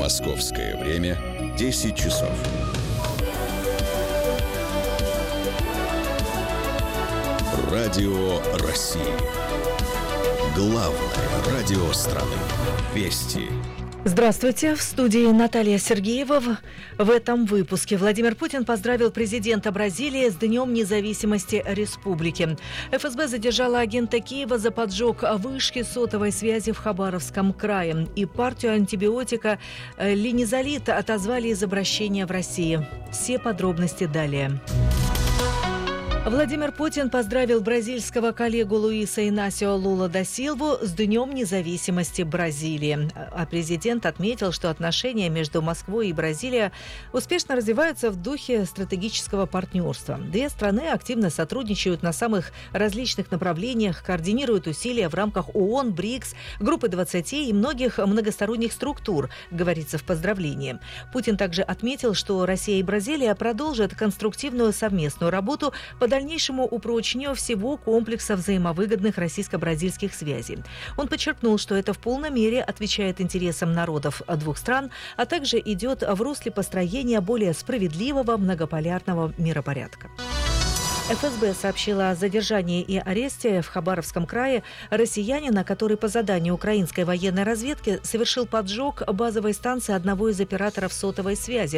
Московское время 10 часов. Радио России. Главное радио страны. Вести. Здравствуйте, в студии Наталья Сергеева. В этом выпуске Владимир Путин поздравил президента Бразилии с Днем независимости республики. ФСБ задержала агента Киева за поджог вышки сотовой связи в Хабаровском крае. И партию антибиотика линизолит отозвали из обращения в России. Все подробности далее. Владимир Путин поздравил бразильского коллегу Луиса Инасио Лула да Силву с Днем независимости Бразилии. А президент отметил, что отношения между Москвой и Бразилией успешно развиваются в духе стратегического партнерства. Две страны активно сотрудничают на самых различных направлениях, координируют усилия в рамках ООН, БРИКС, Группы 20 и многих многосторонних структур, говорится в поздравлении. Путин также отметил, что Россия и Бразилия продолжат конструктивную совместную работу по дальнейшему упрочению всего комплекса взаимовыгодных российско-бразильских связей. Он подчеркнул, что это в полной мере отвечает интересам народов двух стран, а также идет в русле построения более справедливого многополярного миропорядка. ФСБ сообщила о задержании и аресте в Хабаровском крае россиянина, который по заданию украинской военной разведки совершил поджог базовой станции одного из операторов сотовой связи